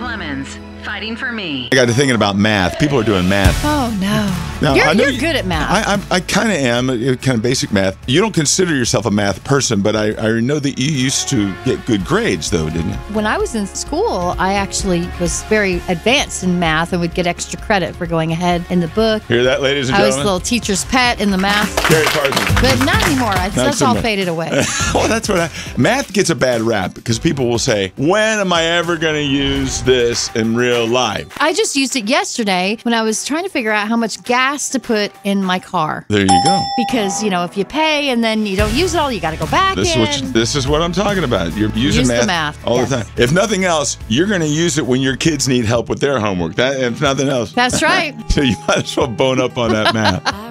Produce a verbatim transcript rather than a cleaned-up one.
Clemens, fighting for me. I got to thinking about math. People are doing math. Oh, no. Now, you're I know you're you- good at math. I, I, I kind of am, uh, kind of basic math. You don't consider yourself a math person, but I, I know that you used to get good grades, though, didn't you? When I was in school, I actually was very advanced in math and would get extra credit for going ahead in the book. Hear that, ladies and I was the gentlemen? little teacher's pet in the math. Gary Parsons. But not anymore. I, that's so all much. faded away. Well, that's what I, math gets a bad rap because people will say, when am I ever going to use this in real life? I just used it yesterday when I was trying to figure out how much gas to put in my car. There you go. Because, you know, if you pay and then you don't use it all, you got to go back This is, in. what you- this is what I'm talking about. You're using Use the math, math, all yes. the time. If nothing else, you're going to use it when your kids need help with their homework. That, if nothing else. That's right. So you might as well bone up on that math.